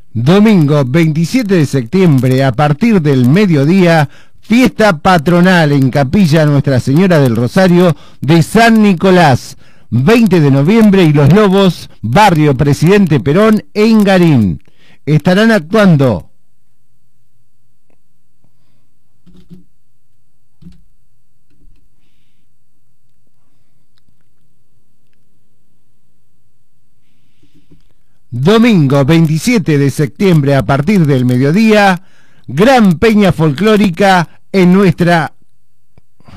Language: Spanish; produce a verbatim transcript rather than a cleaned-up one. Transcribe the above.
Domingo veintisiete de septiembre, a partir del mediodía, fiesta patronal en Capilla Nuestra Señora del Rosario de San Nicolás. veinte de noviembre y Los Lobos, barrio Presidente Perón, en Garín. Estarán actuando domingo veintisiete de septiembre, a partir del mediodía, gran peña folclórica en nuestra